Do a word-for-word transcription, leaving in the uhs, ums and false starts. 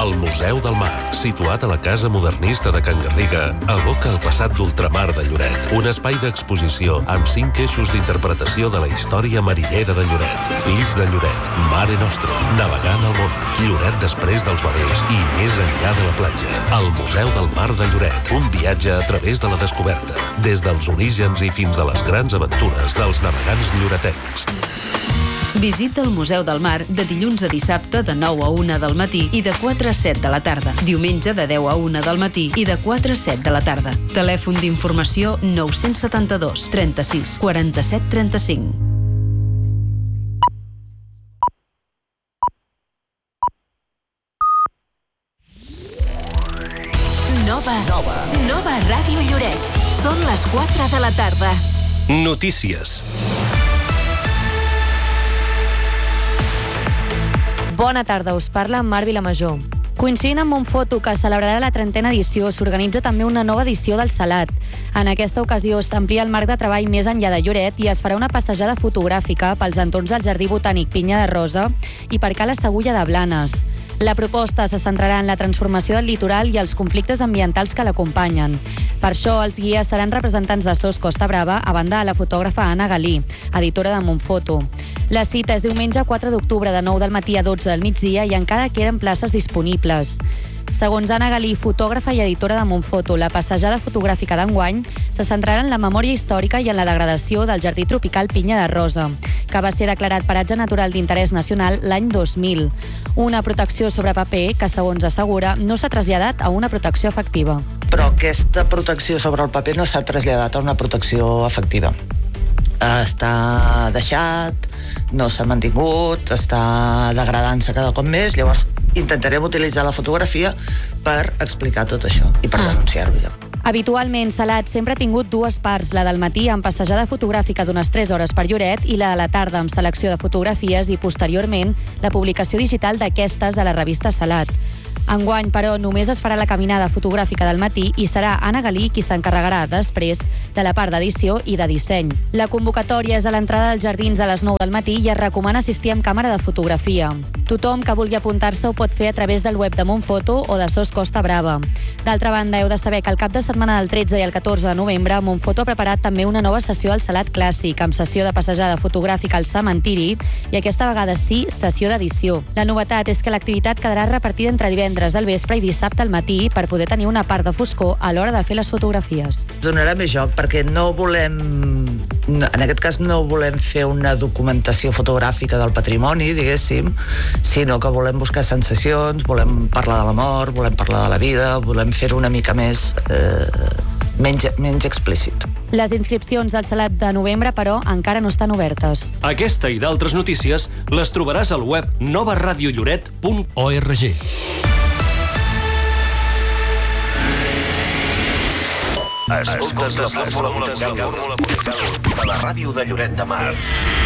El Museu del Mar, situat a la Casa Modernista de Can Garriga, evoca el passat d'ultramar de Lloret. Un espai d'exposició amb cinc eixos d'interpretació de la història marinera de Lloret. Fills de Lloret, Mare Nostrum, navegant al món, Lloret després dels velers i més enllà de la platja. El Museu del Mar de Lloret, un viatge a través de la descoberta, des dels orígens i fins a les grans aventures dels navegants lloretencs. Visita el Museu del Mar de dilluns a dissabte de nou a una del matí i de quatre a set de la tarda. Diumenge de deu a una del matí i de quatre a set de la tarda. Telèfon d'informació nou set dos, trenta-sis, quaranta-set, trenta-cinc. Nova. Nova. Nova Ràdio Lloret. Són les quatre de la tarda. Notícies. Bona tarda, us parla Mar Vilamajor. Coincidint amb Montfoto, que celebrarà la trentena edició, s'organitza també una nova edició del Salat. En aquesta ocasió s'amplia el marc de treball més enllà de Lloret i es farà una passejada fotogràfica pels entorns del Jardí Botànic Pinya de Rosa i per Cala Segulla de Blanes. La proposta se centrarà en la transformació del litoral i els conflictes ambientals que l'acompanyen. Per això, els guies seran representants de S O S Costa Brava, a banda de la fotògrafa Anna Galí, editora de Montfoto. La cita és diumenge quatre d'octubre de nou del matí a dotze del migdia i encara queden places disponibles. Segons Anna Galí, fotògrafa i editora de Montfoto, la passejada fotogràfica d'enguany se centrarà en la memòria històrica i en la degradació del Jardí Tropical Pinya de Rosa, que va ser declarat paratge natural d'interès nacional l'any dos mil. Una protecció sobre paper que, segons assegura, no s'ha traslladat a una protecció efectiva. Però aquesta protecció sobre el paper no s'ha traslladat a una protecció efectiva. Està deixat, no s'ha mantingut, està degradant-se cada cop més, llavors intentarem utilitzar la fotografia per explicar tot això i per ah. denunciar-ho. Habitualment, Salat sempre ha tingut dues parts, la del matí amb passejada fotogràfica d'unes tres hores per Lloret i la de la tarda amb selecció de fotografies i, posteriorment, la publicació digital d'aquestes a la revista Salat. Enguany, però, només es farà la caminada fotogràfica del matí i serà Anna Galí qui s'encarregarà després de la part d'edició i de disseny. La convocatòria és a l'entrada dels jardins a les nou del matí i es recomana assistir amb càmera de fotografia. Tothom que vulgui apuntar-se ho pot fer a través del web de Montfoto o de S O S Costa Brava. D'altra banda, heu de saber que el cap de setmana del tretze i el catorze de novembre, Montfoto ha preparat també una nova sessió al Salat Clàssic, amb sessió de passejada fotogràfica al cementiri i aquesta vegada sí, sessió d'edició. La novetat és que l'activitat quedarà repartida entre divendres al vespre i dissabte al matí per poder tenir una part de foscor a l'hora de fer les fotografies. Es donarà més joc perquè no volem, en aquest cas no volem fer una documentació fotogràfica del patrimoni, diguéssim, sinó que volem buscar sensacions, volem parlar de la mort, volem parlar de la vida, volem fer-ho una mica més eh, menys, menys explícit. Les inscripcions al Salat de novembre, però, encara no estan obertes. Aquesta i d'altres notícies les trobaràs al web nova radio lloret punt org. Escoltes la fórmula musical de la ràdio de Lloret de Mar.